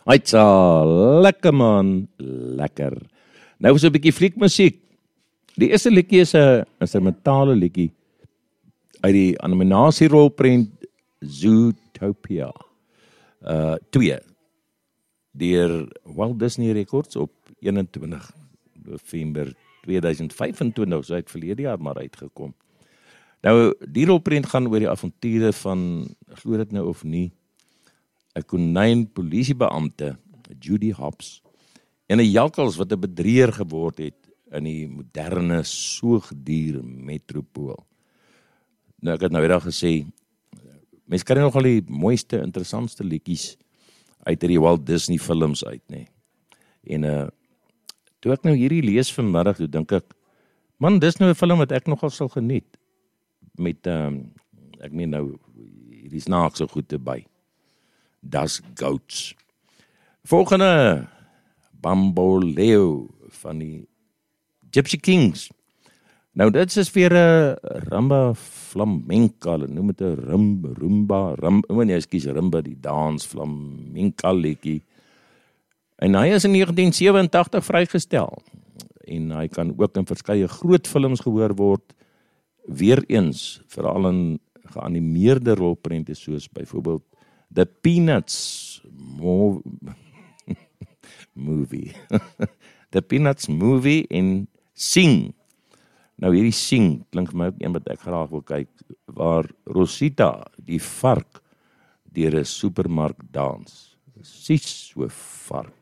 Hytsa, lekker man, lekker. Nou so 'n bietjie fliekmusiek. Die eerste liedjie is 'n instrumentale liedjie uit die animasierolprent Zootopia 2 deur Walt Disney Records op 21 November 2025, so uit verlede jaar maar uitgekom. Nou, die rolprent gaan oor die avonture van, glo dit nou of nie, 'n konyn polisiebeampte, Judy Hopps, en 'n jakkals wat 'n bedrieger geword het in die moderne soogdier metropool. Nou, ek het nou eendag gesê, mense kry nogal die mooiste, interessantste liedjies uit die Walt Disney films uit, nee. En toe ek nou hierdie lees vanmiddag, toe dink ek, man, dis nou 'n film wat ek nogal sal geniet, met, ek meen nou, hierdie snaakse goed by. Das Goats. Volgende, Bamboleo van die Gypsy Kings. Nou dit is weer 'n rumba flamenca, hulle noem dit 'n rumba, rumba die dans flamenca liedjie. En hy is in 1987 vrygestel. En hy kan ook in verskeie groot films gehoor word. Weereens, veral in geanimeerde rolprente soos byvoorbeeld The Peanuts movie. The Peanuts movie en Sing. Nou hierdie Sing klink vir my ook een wat ek graag wil kyk, waar Rosita, die vark, deur 'n supermark dans. Presies so vark.